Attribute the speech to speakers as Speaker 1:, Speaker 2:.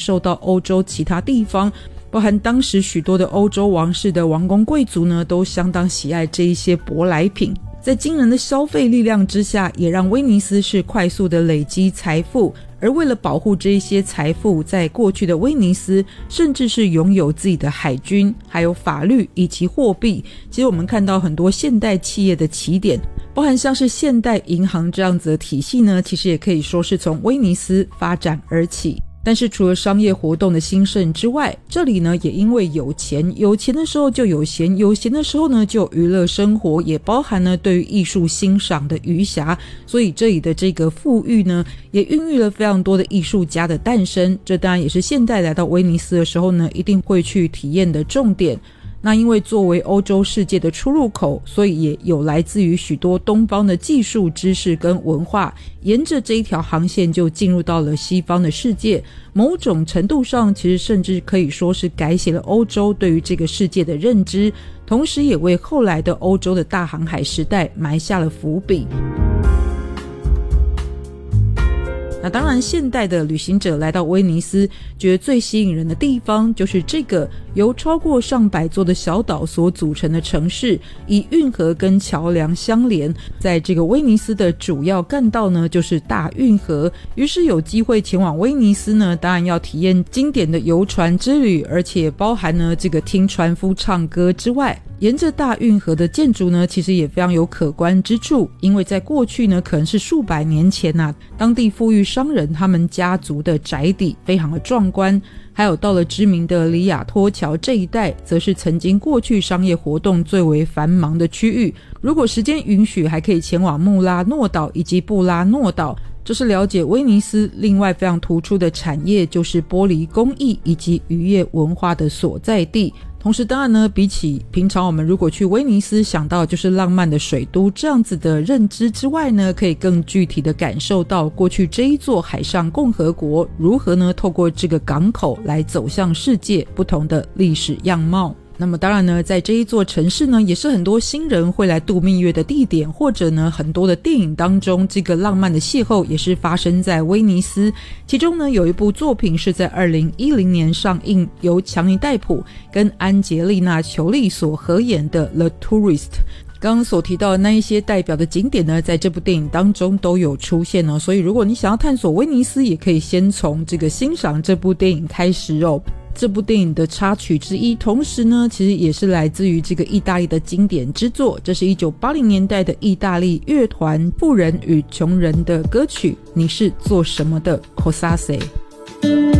Speaker 1: 受到欧洲其他地方，包含当时许多的欧洲王室的王公贵族呢，都相当喜爱这一些舶来品。在惊人的消费力量之下，也让威尼斯是快速的累积财富，而为了保护这一些财富，在过去的威尼斯甚至是拥有自己的海军，还有法律以及货币。其实我们看到很多现代企业的起点，包含像是现代银行这样子的体系呢，其实也可以说是从威尼斯发展而起。但是除了商业活动的兴盛之外，这里呢也因为有钱的时候就有闲，有闲的时候呢就有娱乐生活，也包含呢对于艺术欣赏的余暇，所以这里的这个富裕呢也孕育了非常多的艺术家的诞生。这当然也是现代来到威尼斯的时候呢一定会去体验的重点。那因为作为欧洲世界的出入口，所以也有来自于许多东方的技术知识跟文化，沿着这一条航线就进入到了西方的世界。某种程度上其实甚至可以说是改写了欧洲对于这个世界的认知，同时也为后来的欧洲的大航海时代埋下了伏笔。那当然现代的旅行者来到威尼斯，觉得最吸引人的地方就是这个由超过上百座的小岛所组成的城市，以运河跟桥梁相连。在这个威尼斯的主要干道呢就是大运河，于是有机会前往威尼斯呢，当然要体验经典的游船之旅，而且包含呢这个听船夫唱歌之外，沿着大运河的建筑呢其实也非常有可观之处。因为在过去呢可能是数百年前啊，当地富裕商人他们家族的宅邸非常的壮观，还有到了知名的里亚托桥这一带，则是曾经过去商业活动最为繁忙的区域。如果时间允许，还可以前往穆拉诺岛以及布拉诺岛。这是了解威尼斯另外非常突出的产业，就是玻璃工艺以及渔业文化的所在地。同时当然呢，比起平常我们如果去威尼斯想到就是浪漫的水都这样子的认知之外呢，可以更具体的感受到过去这一座海上共和国如何呢透过这个港口来走向世界不同的历史样貌。那么当然呢，在这一座城市呢，也是很多新人会来度蜜月的地点，或者呢很多的电影当中，这个浪漫的邂逅也是发生在威尼斯。其中呢有一部作品是在2010年上映，由强尼戴普跟安杰丽娜裘丽所合演的 The Tourist。刚刚所提到的那一些代表的景点呢，在这部电影当中都有出现哦。所以如果你想要探索威尼斯，也可以先从这个欣赏这部电影开始哦。这部电影的插曲之一，同时呢其实也是来自于这个意大利的经典之作，这是1980年代的意大利乐团富人与穷人的歌曲，你是做什么的 Cosa sei。